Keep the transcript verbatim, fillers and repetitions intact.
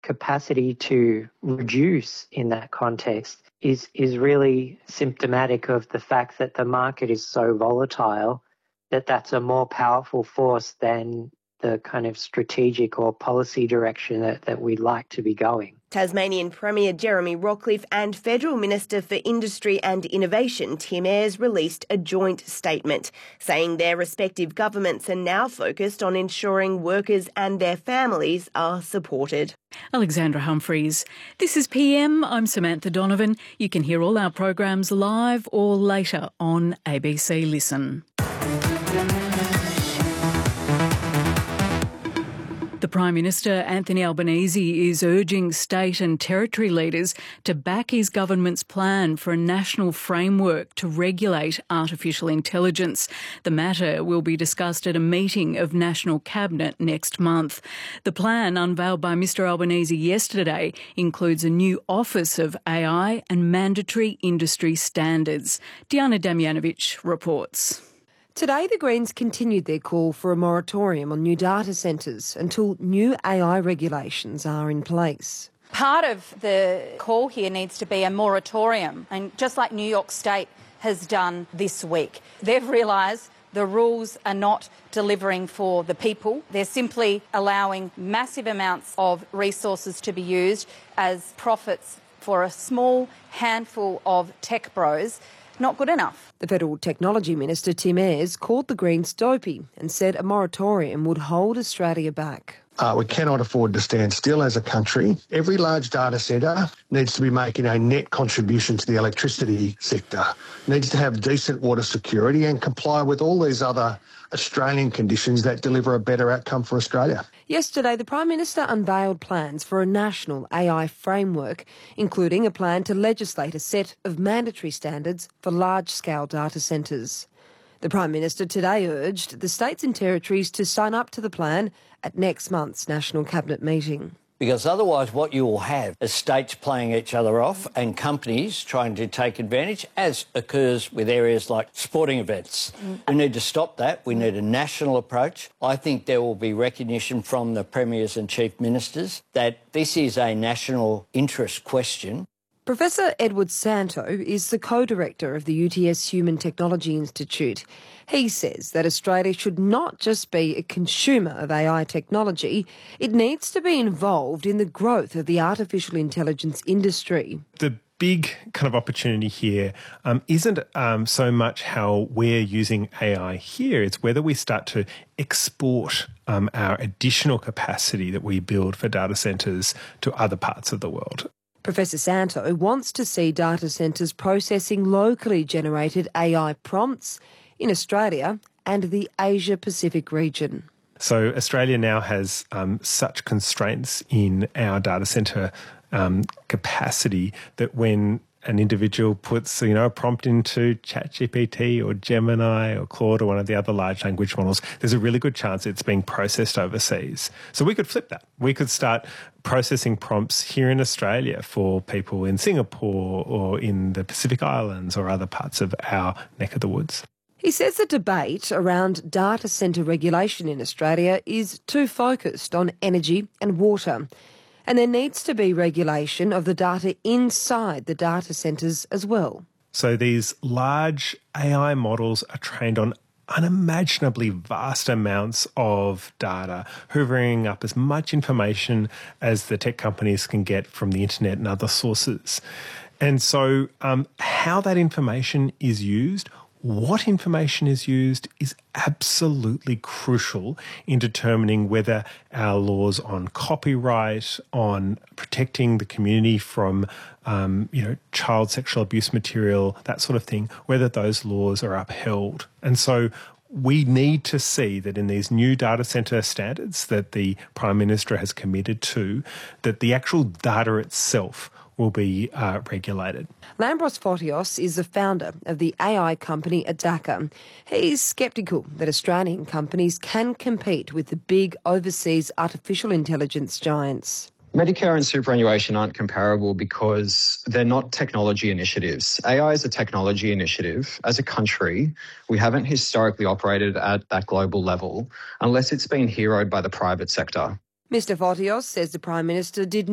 capacity to reduce in that context is is really symptomatic of the fact that the market is so volatile that that's a more powerful force than the kind of strategic or policy direction that, that we'd like to be going. Tasmanian Premier Jeremy Rockliff and Federal Minister for Industry and Innovation Tim Ayres released a joint statement saying their respective governments are now focused on ensuring workers and their families are supported. Alexandra Humphreys. This is P M. I'm Samantha Donovan. You can hear all our programs live or later on A B C Listen. The Prime Minister, Anthony Albanese, is urging state and territory leaders to back his government's plan for a national framework to regulate artificial intelligence. The matter will be discussed at a meeting of National Cabinet next month. The plan, unveiled by Mr Albanese yesterday, includes a new Office of A I and mandatory industry standards. Diana Damjanovic reports. Today, the Greens continued their call for a moratorium on new data centres until new A I regulations are in place. Part of the call here needs to be a moratorium, and just like New York State has done this week. They've realised the rules are not delivering for the people. They're simply allowing massive amounts of resources to be used as profits for a small handful of tech bros. Not good enough. The Federal Technology Minister, Tim Ayres, called the Greens dopey and said a moratorium would hold Australia back. Uh, we cannot afford to stand still as a country. Every large data centre needs to be making a net contribution to the electricity sector, needs to have decent water security and comply with all these other Australian conditions that deliver a better outcome for Australia. Yesterday, the Prime Minister unveiled plans for a national A I framework, including a plan to legislate a set of mandatory standards for large-scale data centres. The Prime Minister today urged the states and territories to sign up to the plan at next month's National Cabinet meeting. Because otherwise what you will have is states playing each other off and companies trying to take advantage, as occurs with areas like sporting events. Mm. We need to stop that. We need a national approach. I think there will be recognition from the premiers and chief ministers that this is a national interest question. Professor Edward Santo is the co-director of the U T S Human Technology Institute. He says that Australia should not just be a consumer of A I technology, it needs to be involved in the growth of the artificial intelligence industry. The big kind of opportunity here um, isn't um, so much how we're using A I here, it's whether we start to export um, our additional capacity that we build for data centres to other parts of the world. Professor Santo wants to see data centres processing locally generated A I prompts in Australia and the Asia-Pacific region. So Australia now has um, such constraints in our data centre um, capacity that when an individual puts, you know, a prompt into ChatGPT or Gemini or Claude or one of the other large language models, there's a really good chance it's being processed overseas. So we could flip that. We could start processing prompts here in Australia for people in Singapore or in the Pacific Islands or other parts of our neck of the woods. He says the debate around data centre regulation in Australia is too focused on energy and water, and there needs to be regulation of the data inside the data centres as well. So these large A I models are trained on unimaginably vast amounts of data, hoovering up as much information as the tech companies can get from the internet and other sources. And so um, how that information is used, what information is used is absolutely crucial in determining whether our laws on copyright, on protecting the community from um, you know, child sexual abuse material, that sort of thing, whether those laws are upheld. And so we need to see that in these new data centre standards that the Prime Minister has committed to, that the actual data itself will be uh, regulated. Lambros Fotios is the founder of the A I company Adaka. He's sceptical that Australian companies can compete with the big overseas artificial intelligence giants. Medicare and superannuation aren't comparable because they're not technology initiatives. A I is a technology initiative. As a country, we haven't historically operated at that global level unless it's been heroed by the private sector. Mr Fotios says the Prime Minister did